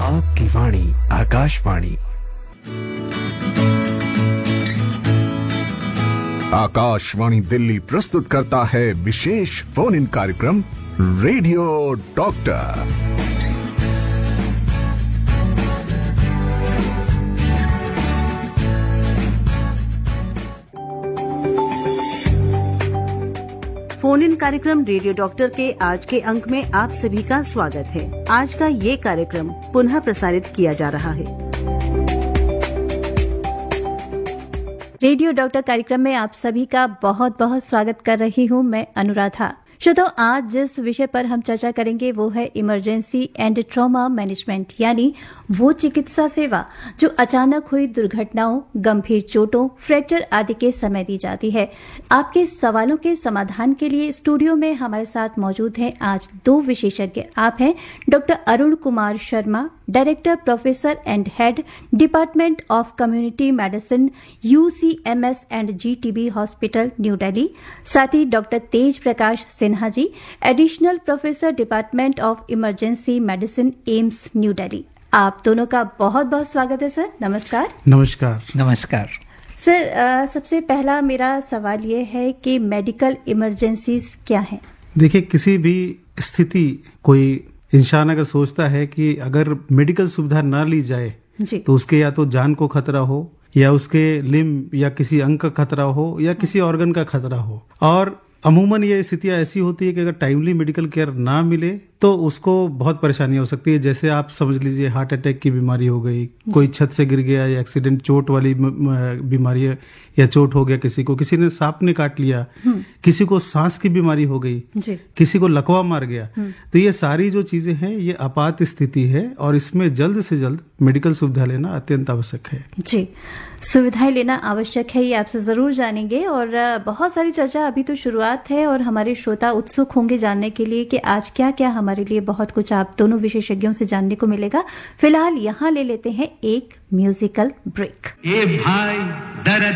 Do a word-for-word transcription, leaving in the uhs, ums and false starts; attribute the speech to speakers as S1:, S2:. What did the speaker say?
S1: आपकी वाणी आकाशवाणी। आकाशवाणी दिल्ली प्रस्तुत करता है विशेष फोन इन कार्यक्रम रेडियो डॉक्टर।
S2: फोन इन कार्यक्रम रेडियो डॉक्टर के आज के अंक में आप सभी का स्वागत है। आज का ये कार्यक्रम पुनः प्रसारित किया जा रहा है।
S3: रेडियो डॉक्टर कार्यक्रम में आप सभी का बहुत बहुत स्वागत कर रही हूँ मैं अनुराधा। श्रोताओ, आज जिस विषय पर हम चर्चा करेंगे वो है इमरजेंसी एंड ट्रॉमा मैनेजमेंट, यानी वो चिकित्सा सेवा जो अचानक हुई दुर्घटनाओं, गंभीर चोटों, फ्रैक्चर आदि के समय दी जाती है। आपके सवालों के समाधान के लिए स्टूडियो में हमारे साथ मौजूद हैं आज दो विशेषज्ञ। आप हैं doctor Arun Kumar Sharma, director professor and head department of community medicine, UCMS and GTB hospital, new Delhi. साथ ही doctor Tej Prakash Sinha ji, additional professor department of emergency medicine, AIIMS, new Delhi. आप दोनों का बहुत बहुत स्वागत है सर। नमस्कार।
S4: नमस्कार।
S5: नमस्कार
S3: सर। आ, सबसे पहला मेरा सवाल ये है कि मेडिकल इमरजेंसीज क्या है?
S4: देखिए, किसी भी स्थिति कोई इंसान अगर सोचता है कि अगर मेडिकल सुविधा ना ली जाए
S3: जी।
S4: तो उसके या तो जान को खतरा हो, या उसके लिम्ब या किसी अंग का खतरा हो, या किसी ऑर्गन का खतरा हो। और अमूमन ये स्थितियां ऐसी होती है कि अगर टाइमली मेडिकल केयर ना मिले तो उसको बहुत परेशानी हो सकती है। जैसे आप समझ लीजिए हार्ट अटैक की बीमारी हो गई, कोई छत से गिर गया, या एक्सीडेंट, चोट वाली बीमारी है, या चोट हो गया किसी को, किसी ने सांप ने काट लिया, किसी को सांस की बीमारी हो गई, किसी को लकवा मार गया। तो ये सारी जो चीजें हैं ये आपात स्थिति है और इसमें जल्द से जल्द मेडिकल सुविधा लेना अत्यंत आवश्यक है।
S3: जी, सुविधाएं लेना आवश्यक है, ये आपसे जरूर जानेंगे। और बहुत सारी चर्चा अभी तो शुरुआत है और हमारे श्रोता उत्सुक होंगे जानने के लिए कि आज क्या क्या हमारे लिए बहुत कुछ आप दोनों विशेषज्ञों से जानने को मिलेगा। फिलहाल यहाँ ले लेते हैं एक म्यूजिकल ब्रेक।
S6: ए भाई दर्द